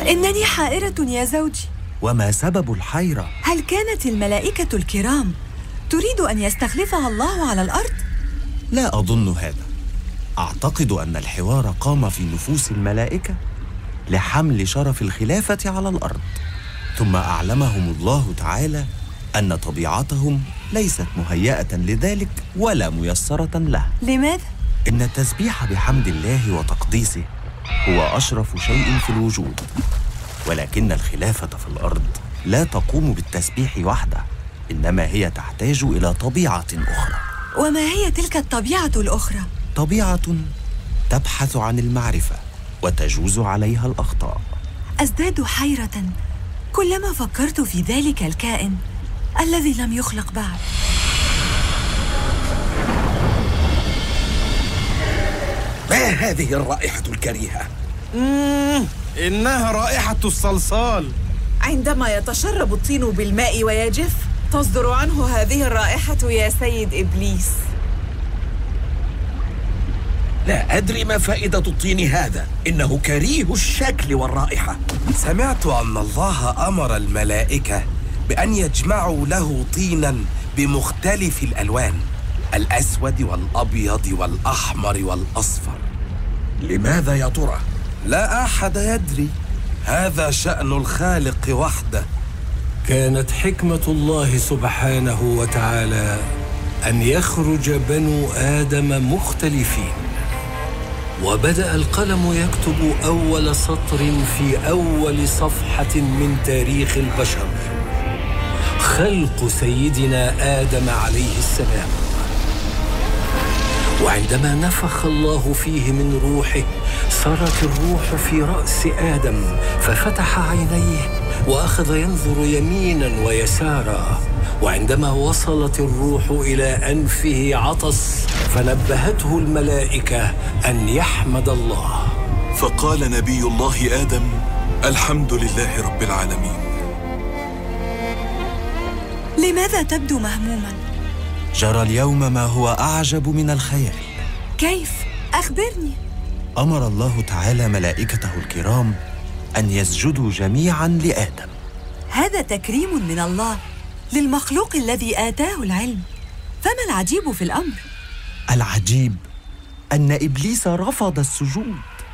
إنني حائرة يا زوجي. وما سبب الحيرة؟ هل كانت الملائكة الكرام تريد أن يستخلفها الله على الأرض؟ لا أظن هذا. أعتقد أن الحوار قام في نفوس الملائكة لحمل شرف الخلافة على الأرض، ثم أعلمهم الله تعالى أن طبيعتهم ليست مهيئة لذلك ولا ميسرة له. لماذا؟ إن التسبيح بحمد الله وتقديسه هو أشرف شيء في الوجود، ولكن الخلافة في الأرض لا تقوم بالتسبيح وحده، إنما هي تحتاج إلى طبيعة أخرى. وما هي تلك الطبيعة الأخرى؟ طبيعة تبحث عن المعرفة وتجوز عليها الأخطاء. أزداد حيرة كلما فكرت في ذلك الكائن الذي لم يخلق بعد. ما هذه الرائحة الكريهة؟ إنها رائحة الصلصال. عندما يتشرب الطين بالماء ويجف تصدر عنه هذه الرائحة يا سيد إبليس. لا أدري ما فائدة الطين هذا، إنه كريه الشكل والرائحة. سمعت أن الله أمر الملائكة بأن يجمعوا له طيناً بمختلف الألوان، الأسود والأبيض والأحمر والأصفر. لماذا يا ترى؟ لا أحد يدري، هذا شأن الخالق وحده. كانت حكمة الله سبحانه وتعالى أن يخرج بنو آدم مختلفين، وبدأ القلم يكتب أول سطر في أول صفحة من تاريخ البشر، خلق سيدنا آدم عليه السلام. وعندما نفخ الله فيه من روحه صارت الروح في رأس آدم، ففتح عينيه وأخذ ينظر يمينا ويسارا، وعندما وصلت الروح إلى أنفه عطس، فنبهته الملائكة أن يحمد الله. فقال نبي الله آدم: الحمد لله رب العالمين. لماذا تبدو مهموما؟ جرى اليوم ما هو أعجب من الخيال. كيف؟ أخبرني. أمر الله تعالى ملائكته الكرام أن يسجدوا جميعاً لآدم. هذا تكريم من الله للمخلوق الذي آتاه العلم، فما العجيب في الأمر؟ العجيب أن إبليس رفض السجود.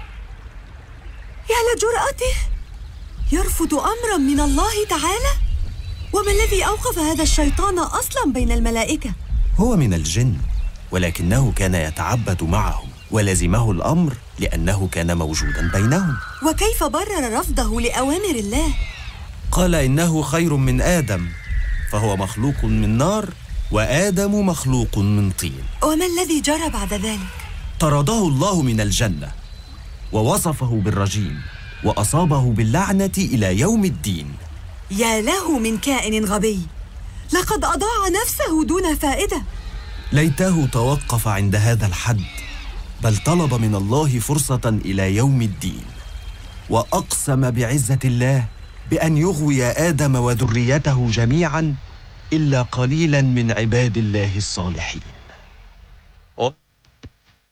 يا لجرأته، يرفض أمراً من الله تعالى؟ وما الذي أوقف هذا الشيطان أصلاً بين الملائكة؟ هو من الجن، ولكنه كان يتعبد معهم ولزمه الأمر لأنه كان موجوداً بينهم. وكيف برر رفضه لأوامر الله؟ قال إنه خير من آدم، فهو مخلوق من نار وآدم مخلوق من طين. وما الذي جرى بعد ذلك؟ طرده الله من الجنة ووصفه بالرجيم وأصابه باللعنة إلى يوم الدين. يا له من كائن غبي، لقد أضاع نفسه دون فائدة. ليته توقف عند هذا الحد، بل طلب من الله فرصة إلى يوم الدين، وأقسم بعزة الله بأن يغوي آدم وذريته جميعاً إلا قليلاً من عباد الله الصالحين.